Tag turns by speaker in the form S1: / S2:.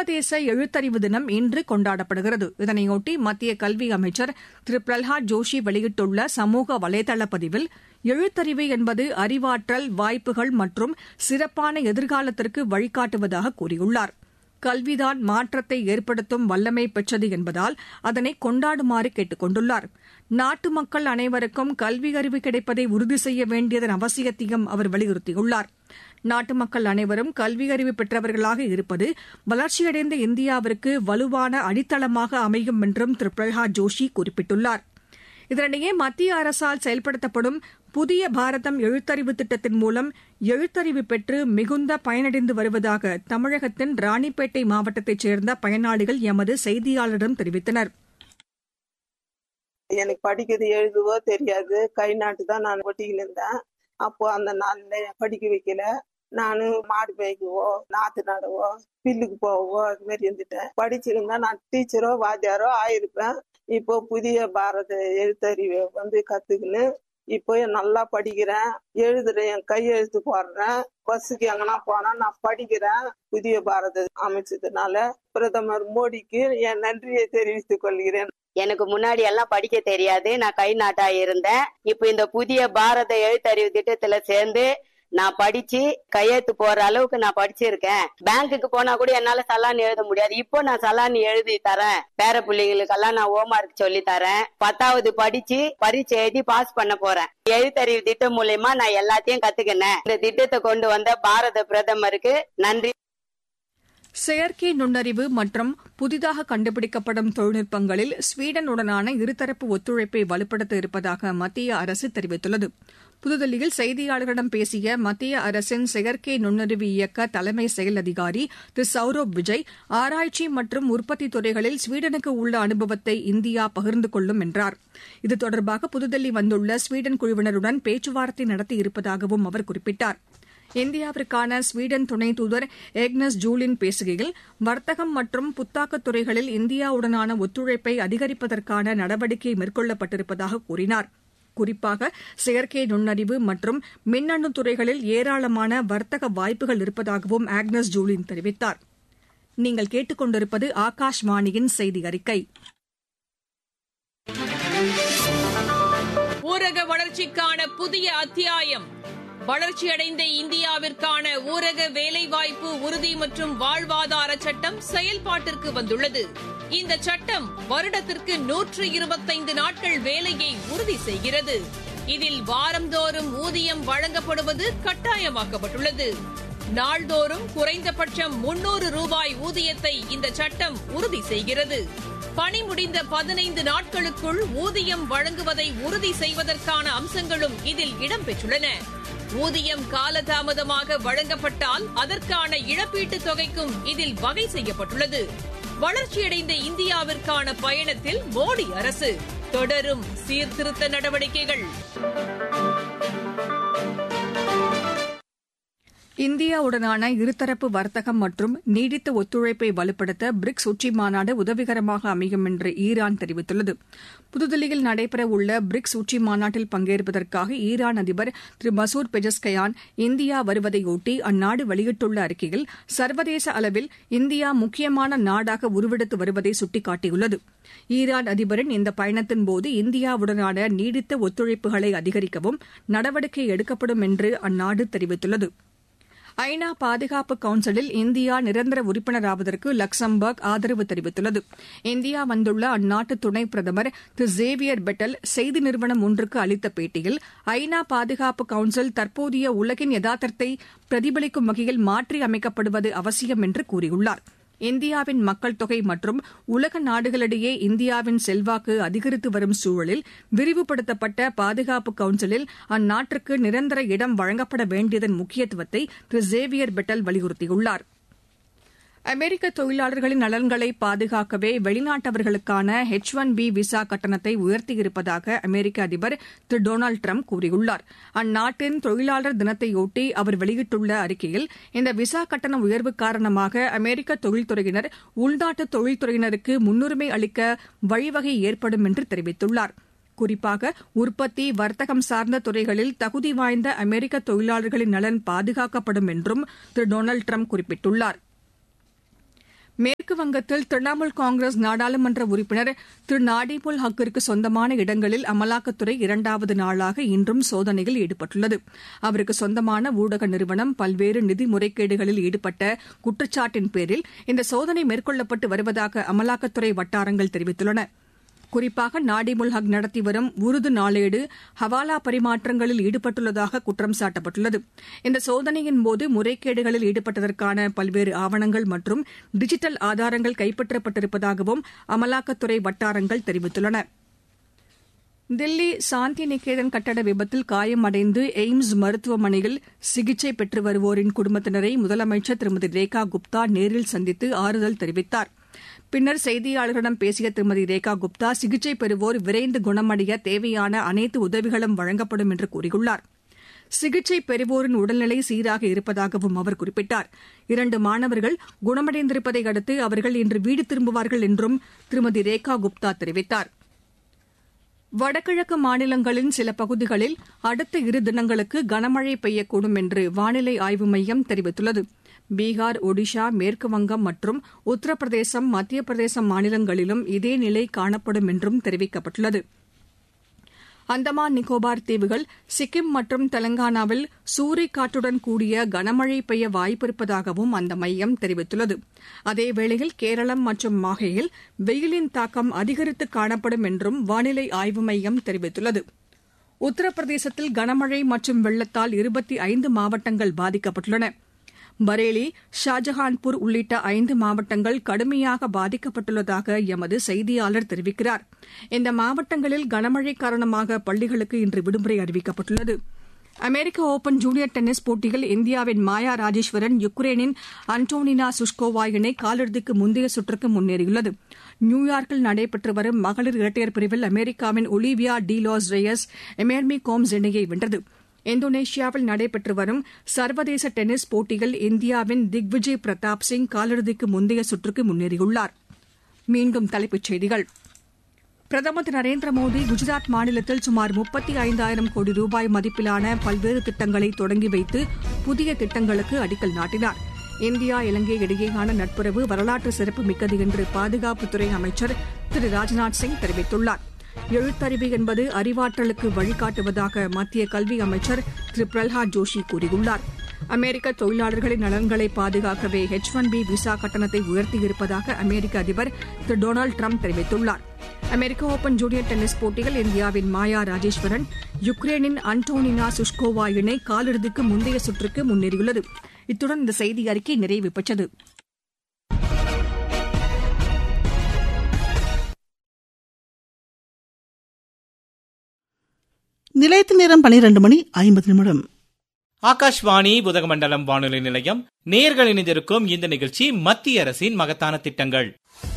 S1: சர்வதேச எழுத்தறிவு தினம் இன்று கொண்டாடப்படுகிறது. இதனையொட்டி மத்திய கல்வி அமைச்சர் திரு பிரல்ஹாத் ஜோஷி வெளியிட்டுள்ள சமூக வலைதள பதிவில், எழுத்தறிவு என்பது அறிவாற்றல், வாய்ப்புகள் மற்றும் சிறப்பான எதிர்காலத்திற்கு வழிகாட்டுவதாக கூறியுள்ளார். கல்விதான் மாற்றத்தை ஏற்படுத்தும் வல்லமை பெற்றது என்பதால் அதனை கொண்டாடுமாறு கேட்டுக் கொண்டுள்ளார். நாட்டு மக்கள் அனைவருக்கும் கல்வி அறிவு கிடைப்பதை உறுதி செய்ய வேண்டியதன் அவசியத்தையும் அவர் வலியுறுத்தியுள்ளார். நாட்டு மக்கள் அனைவரும் கல்வி அறிவு பெற்றவர்களாக இருப்பது வளர்ச்சியடைந்த இந்தியாவிற்கு வலுவான அடித்தளமாக அமையும் என்றும் திரு பிரல்ஹாத் ஜோஷி குறிப்பிட்டுள்ளார். இதனிடையே மத்திய அரசால் செயல்படுத்தப்படும் புதிய பாரதம் எழுத்தறிவு திட்டத்தின் மூலம் எழுத்தறிவு பெற்று மிகுந்த பயனடைந்து வருவதாக தமிழகத்தின் ராணிப்பேட்டை மாவட்டத்தைச் சேர்ந்த பயனாளிகள் எமது செய்தியாளரிடம் தெரிவித்தனர்.
S2: எனக்கு படிக்கிறது எழுதுவோ தெரியாது, கை நாட்டு தான் நான் ஒட்டிக்கிட்டு இருந்தேன். அப்போ அந்த நாள்ல படிக்க வைக்கல. நானு மாடு மேய்க்கவோ, நாத்து நடவோ, பில்லுக்கு போவோ அது மாதிரி இருந்துட்டேன். படிச்சிருந்தா நான் டீச்சரோ வாத்தியாரோ ஆயிருப்பேன். இப்போ புதிய பாரத எழுத்தறிவை கத்துக்கின்னு இப்போ நல்லா படிக்கிறேன், எழுதுறேன், என் கையெழுத்து போடுறேன். பஸ்ஸுக்கு எங்கன்னா போனா நான் படிக்கிறேன். புதிய பாரத அமைச்சதுனால பிரதமர் மோடிக்கு என் நன்றியை தெரிவித்துக் கொள்கிறேன்.
S3: எனக்கு முன்னாடி எல்லாம் படிக்க தெரியாது, நான் கை நாட்டா இருந்தேன். இப்ப இந்த புதிய பாரத எழுத்தறிவு திட்டத்துல சேர்ந்து நான் படிச்சு கையெழுத்து போற அளவுக்கு நான் படிச்சிருக்கேன். பேங்குக்கு போனா கூட என்னால சலான் எழுத முடியாது. இப்போ நான் சலான் எழுதி தரேன். பேர பிள்ளைங்களுக்கெல்லாம் நான் ஹோம்வொர்க் சொல்லி தரேன். 10வது படிச்சு பரீட்சை எழுதி பாஸ் பண்ண போறேன். எழுத்தறிவு திட்டம் மூலமா நான் எல்லாத்தையும் கத்துக்கினேன். இந்த திட்டத்தை கொண்டு வந்த பாரத பிரதமருக்கு நன்றி.
S1: செயற்கை நுண்ணறிவு மற்றும் புதிதாக கண்டுபிடிக்கப்படும் தொழில்நுட்பங்களில் ஸ்வீடனுடனான இருதரப்பு ஒத்துழைப்பை வலுப்படுத்த இருப்பதாக மத்திய அரசு தெரிவித்துள்ளது. புதுதில்லியில் செய்தியாளர்களிடம் பேசிய மத்திய அரசின் செயற்கை நுண்ணறிவு இயக்க தலைமை செயல் அதிகாரி திரு சௌரப் விஜய், ஆராய்ச்சி மற்றும் உற்பத்தி துறைகளில் ஸ்வீடனுக்கு உள்ள அனுபவத்தை இந்தியா பகிர்ந்து கொள்ளும் என்றார். இது தொடர்பாக புதுதில்லி வந்துள்ள ஸ்வீடன் குழுவினருடன் பேச்சுவார்த்தை நடத்தியிருப்பதாகவும் அவர் குறிப்பிட்டார். இந்தியாவிற்கான ஸ்வீடன் துணை தூதர் ஏக்னஸ் ஜூலின் பேசுகையில், வர்த்தகம் மற்றும் புத்தாக்கத் துறைகளில் இந்தியாவுடனான ஒத்துழைப்பை அதிகரிப்பதற்கான நடவடிக்கை மேற்கொள்ளப்பட்டிருப்பதாக கூறினார். குறிப்பாக செயற்கை நுண்ணறிவு மற்றும் மின்னணு துறைகளில் ஏராளமான வர்த்தக வாய்ப்புகள் இருப்பதாகவும் ஆக்னஸ் ஜூலின் தெரிவித்தார். நீங்கள் கேட்டுக் கொண்டிருப்பது ஆகாஷ்வாணியின் செய்தி அறிக்கை.
S4: ஊரக வளர்ச்சிக்கான புதிய அத்தியாயம். வளர்ச்சியடைந்த இந்தியாவிற்கான ஊரக வேலைவாய்ப்பு உறுதி மற்றும் வாழ்வாதார சட்டம் செயல்பாட்டிற்கு வந்துள்ளது. இந்த சட்டம் வருடத்திற்கு 125 நாட்கள் வேலையை உறுதி செய்கிறது. இதில் வாரந்தோறும் ஊதியம் வழங்கப்படுவது கட்டாயமாக்கப்பட்டுள்ளது. நாள்தோறும் குறைந்தபட்சம் 300 ரூபாய் ஊதியத்தை இந்த சட்டம் உறுதி செய்கிறது. பணி முடிந்த 15 நாட்களுக்குள் ஊதியம் வழங்குவதை உறுதி செய்வதற்கான அம்சங்களும் இதில் இடம்பெற்றுள்ளன. ஊதியம் காலதாமதமாக வழங்கப்பட்டால் அதற்கான இழப்பீட்டுத் தொகைக்கும் இதில் வகை செய்யப்பட்டுள்ளது. வளர்ச்சியடைந்த இந்தியாவிற்கான பயணத்தில் மோடி அரசு தொடரும் சீர்திருத்த நடவடிக்கைகள்.
S1: இந்தியாவுடனான இருதரப்பு வர்த்தகம் மற்றும் நீடித்த ஒத்துழைப்பை வலுப்படுத்த பிரிக்ஸ் உச்சிமாநாடு உதவிகரமாக அமையும் என்று ஈரான் தெரிவித்துள்ளது. புதுதில்லியில் நடைபெறவுள்ள பிரிக்ஸ் உச்சிமாநாட்டில் பங்கேற்பதற்காக ஈரான் அதிபர் திரு மசூத் பெஜஸ்கயான் இந்தியா வருவதையொட்டி அந்நாடு வெளியிட்டுள்ள அறிக்கையில், சர்வதேச அளவில் இந்தியா முக்கியமான நாடாக உருவெடுத்து வருவதை சுட்டிக்காட்டியுள்ளது. ஈரான் அதிபரின் இந்த பயணத்தின்போது இந்தியாவுடனான நீடித்த ஒத்துழைப்புகளை அதிகரிக்கவும் நடவடிக்கை எடுக்கப்படும் என்று அந்நாடு தெரிவித்துள்ளது. ஐநா பாதுகாப்பு கவுன்சிலில் இந்தியா நிரந்தர உறுப்பினராவதற்கு லக்சம்பர்க் ஆதரவு தெரிவித்துள்ளது. இந்தியா வந்துள்ள அந்நாட்டு துணை பிரதமர் திரு சேவியர் பெட்டல் செய்தி நிறுவனம் ஒன்றுக்கு அளித்த பேட்டியில், ஐநா பாதுகாப்பு கவுன்சில் தற்போதைய உலகின் யதார்த்தத்தை பிரதிபலிக்கும் வகையில் மாற்றி அமைக்கப்படுவது அவசியம் என்று கூறியுள்ளார். இந்தியாவின் மக்கள் தொகை மற்றும் உலக நாடுகளிடையே இந்தியாவின் செல்வாக்கு அதிகரித்து வரும் சூழலில் விரிவுபடுத்தப்பட்ட பாதுகாப்பு கவுன்சிலில் அந்நாட்டிற்கு நிரந்தர இடம் வழங்கப்பட வேண்டியதன் முக்கியத்துவத்தை திரு சேவியர் பெட்டல் வலியுறுத்தியுள்ளார். அமெரிக்க தொழிலாளர்களின் நலன்களை பாதுகாக்கவே வெளிநாட்டவர்களுக்கான H-1B விசா கட்டணத்தை உயர்த்தியிருப்பதாக அமெரிக்க அதிபர் திரு டொனால்டு டிரம்ப் கூறியுள்ளார். அந்நாட்டின் தொழிலாளர் தினத்தையொட்டி அவர் வெளியிட்டுள்ள அறிக்கையில், இந்த விசா கட்டண உயர்வு காரணமாக அமெரிக்க தொழில்துறையினர் உள்நாட்டு தொழில்துறையினருக்கு முன்னுரிமை அளிக்க வழிவகை ஏற்படும் என்று தெரிவித்துள்ளார். குறிப்பாக உற்பத்தி, வர்த்தகம் சார்ந்த துறைகளில் தகுதி வாய்ந்த அமெரிக்க தொழிலாளர்களின் நலன் பாதுகாக்கப்படும் என்றும் திரு டொனால்டு டிரம்ப் குறிப்பிட்டுள்ளார். மேற்கு வங்கத்தில் திரிணாமுல் காங்கிரஸ் நாடாளுமன்ற உறுப்பினர் திரு நாடிமுல் ஹக்கிற்கு சொந்தமான இடங்களில் அமலாக்கத்துறை 2வது நாளாக இன்றும் சோதனையில் ஈடுபட்டுள்ளது. அவருக்கு சொந்தமான ஊடக நிறுவனம் பல்வேறு நிதி முறைகேடுகளில் ஈடுபட்ட குற்றச்சாட்டின் பேரில் இந்த சோதனை மேற்கொள்ளப்பட்டு வருவதாக அமலாக்கத்துறை வட்டாரங்கள் தெரிவித்துள்ளன. குறிப்பாக நாடிமுல் ஹக் நடத்தி வரும் உருது நாளேடு ஹவாலா பரிமாற்றங்களில் ஈடுபட்டுள்ளதாக குற்றம் சாட்டப்பட்டுள்ளது. இந்த சோதனையின்போது முறைகேடுகளில் ஈடுபட்டதற்கான பல்வேறு ஆவணங்கள் மற்றும் டிஜிட்டல் ஆதாரங்கள் கைப்பற்றப்பட்டிருப்பதாகவும் அமலாக்கத்துறை வட்டாரங்கள் தெரிவித்துள்ளன. தில்லி சாந்தி நிகேதன் கட்டட விபத்தில் காயமடைந்து எய்ம்ஸ் மருத்துவமனையில் சிகிச்சை பெற்று வருவோரின் குடும்பத்தினரை முதலமைச்சர் திருமதி ரேகா குப்தா நேரில் சந்தித்து ஆறுதல் தெரிவித்தார். பின்னர் செய்தியாளர்களிடம் பேசிய திருமதி ரேகா குப்தா, சிகிச்சை பெறுவோர் விரைந்து குணமடைய தேவையான அனைத்து உதவிகளும் வழங்கப்படும் என்று கூறியுள்ளார். சிகிச்சை பெறுவோரின் உடல்நிலை சீராக இருப்பதாகவும் அவர் குறிப்பிட்டார். 2 மாணவர்கள் குணமடைந்திருப்பதை அடுத்து அவர்கள் இன்று வீடு திரும்புவார்கள் என்றும் திருமதி ரேகா குப்தா தெரிவித்தார். வடகிழக்கு மாநிலங்களின் சில பகுதிகளில் அடுத்த 2 தினங்களுக்கு கனமழை பெய்யக்கூடும் என்று வானிலை ஆய்வு மையம் தெரிவித்துள்ளது. பீகார், ஒடிஷா, மேற்குவங்கம் மற்றும் உத்தரப்பிரதேசம், மத்திய பிரதேசம் மாநிலங்களிலும் இதே நிலை காணப்படும் என்றும் தெரிவிக்கப்பட்டுள்ளது. அந்தமான் நிக்கோபார் தீவுகள், சிக்கிம் மற்றும் தெலங்கானாவில் சூறைக்காற்றுடன் கூடிய கனமழை பெய்ய வாய்ப்பிருப்பதாகவும் அந்த மையம் தெரிவித்துள்ளது. அதேவேளையில் கேரளம் மற்றும் மாஹேயில் வெயிலின் தாக்கம் அதிகரித்து காணப்படும் என்றும் வானிலை ஆய்வு மையம் தெரிவித்துள்ளது. உத்தரப்பிரதேசத்தில் கனமழை மற்றும் வெள்ளத்தால் 25 மாவட்டங்கள் பாதிக்கப்பட்டுள்ளன. பரேலி, ஷாஜஹான்பூர் உள்ளிட்ட 5 மாவட்டங்கள் கடுமையாக பாதிக்கப்பட்டுள்ளதாக எமது செய்தியாளர் தெரிவிக்கிறார். இந்த மாவட்டங்களில் கனமழை காரணமாக பள்ளிகளுக்கு இன்று விடுமுறை அறிவிக்கப்பட்டுள்ளது. அமெரிக்க ஒபன் ஜூனியர் டென்னிஸ் போட்டியில் இந்தியாவின் மாயா ராஜேஸ்வரன் யுக்ரைனின் அன்டோனினா சுஷ்கோவா இணை காலிறுதிக்கு முந்தைய சுற்றுக்கு முன்னேறியுள்ளது. நியூயார்க்கில் நடைபெற்று வரும் மகளிர் இரட்டையர் பிரிவில் அமெரிக்காவின் Olivia D loss Reyes எமேர்மி Gomez இணையை வென்றது. இந்தோனேஷியாவில் நடைபெற்று வரும் சர்வதேச டென்னிஸ் போட்டியில் இந்தியாவின் திக்விஜய் பிரதாப் சிங் காலிறுதிக்கு முந்தைய சுற்றுக்கு முன்னேறியுள்ளார். மீண்டும் தலைப்புச் செய்திகள். பிரதமர் திரு நரேந்திர மோடி குஜராத் மாநிலத்தில் சுமார் 35,000 கோடி ரூபாய் மதிப்பிலான பல்வேறு திட்டங்களை தொடங்கி வைத்து புதிய திட்டங்களுக்கு அடிக்கல் நாட்டினார். இந்தியா இலங்கை இடையேயான நட்புறவு வரலாற்று சிறப்பு மிக்கது என்று பாதுகாப்புத்துறை அமைச்சர் திரு ராஜ்நாத் சிங் தெரிவித்துள்ளார். எழுத்தறிவு என்பது அறிவாற்றலுக்கு வழிகாட்டுவதாக மத்திய கல்வி அமைச்சர் திரு பிரல்ஹாத் ஜோஷி கூறியுள்ளார். அமெரிக்க தொழிலாளர்களின் நலன்களை பாதுகாக்கவே H-1B விசா கட்டணத்தை உயர்த்தியிருப்பதாக அமெரிக்க அதிபர் திரு டொனால்டு டிரம்ப் தெரிவித்துள்ளார். அமெரிக்க ஓபன் ஜூனியர் டென்னிஸ் போட்டியில் இந்தியாவின் மாயா ராஜேஸ்வரன் யுக்ரைனின் அன்டோனினா சுஷ்கோவா இணை காலிறுதிக்கு முந்தைய சுற்றுக்கு முன்னேறியுள்ளது. இத்துடன் இந்த செய்தி அறிக்கை நிறைவு பெற்றது.
S5: நிலையத்தின் நேரம் 12:50.
S6: ஆகாஷ்வாணி உதகமண்டலம் வானொலி நிலையம். நேயர்கள் இணைந்திருக்கும் இந்த நிகழ்ச்சி மத்திய அரசின் மகத்தான திட்டங்கள்.